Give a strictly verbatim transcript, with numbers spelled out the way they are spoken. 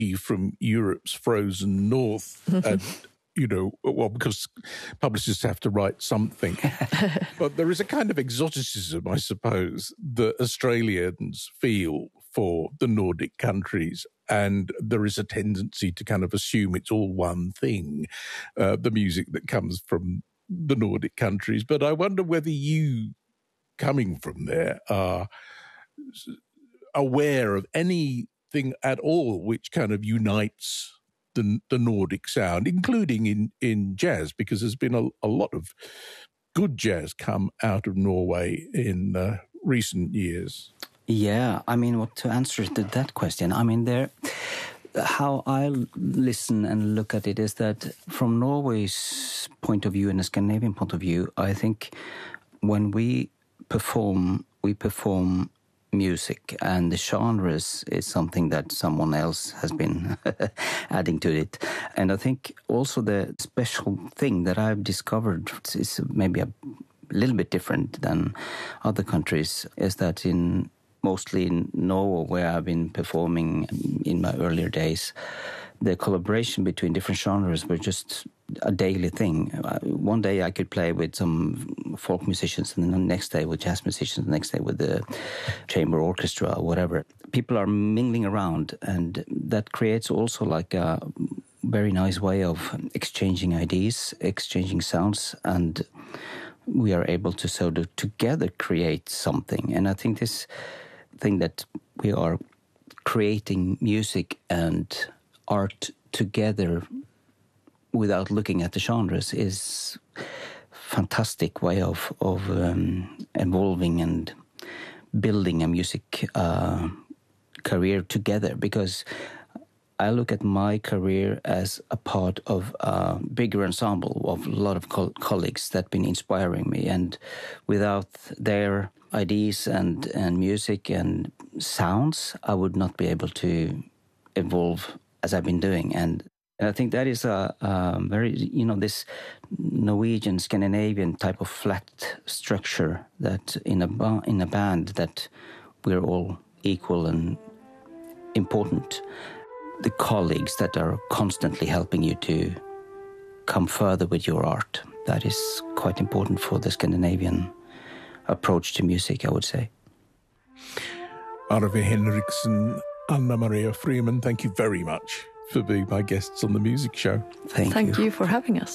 from Europe's frozen north and, you know, well, because publicists have to write something. But there is a kind of exoticism, I suppose, that Australians feel for the Nordic countries. And there is a tendency to kind of assume it's all one thing, uh, the music that comes from the Nordic countries. But I wonder whether you, coming from there, are aware of anything at all which kind of unites the, the Nordic sound, including in, in jazz, because there's been a, a lot of good jazz come out of Norway in uh, recent years. Yeah, I mean, what to answer to that question? I mean, there, how I listen and look at it is that from Norway's point of view and a Scandinavian point of view, I think when we perform, we perform music, and the genres is something that someone else has been adding to it. And I think also the special thing that I've discovered is maybe a little bit different than other countries is that in mostly in Norway, where I've been performing in my earlier days, the collaboration between different genres were just a daily thing. One day I could play with some folk musicians, and then the next day with jazz musicians, the next day with the chamber orchestra or whatever. People are mingling around, and that creates also like a very nice way of exchanging ideas, exchanging sounds, and we are able to sort of together create something. And I think this thing that we are creating music and art together without looking at the genres is a fantastic way of, of um, evolving and building a music uh, career together, because I look at my career as a part of a bigger ensemble of a lot of co- colleagues that have been inspiring me. And without their ideas and, and music and sounds, I would not be able to evolve as I've been doing. And I think that is a, a very, you know, this Norwegian, Scandinavian type of flat structure that in a, ba- in a band that we're all equal and important. The colleagues that are constantly helping you to come further with your art. That is quite important for the Scandinavian approach to music, I would say. Arve Henriksen, Anna Maria Freeman, thank you very much for being my guests on The Music Show. Thank, Thank you. you for having us.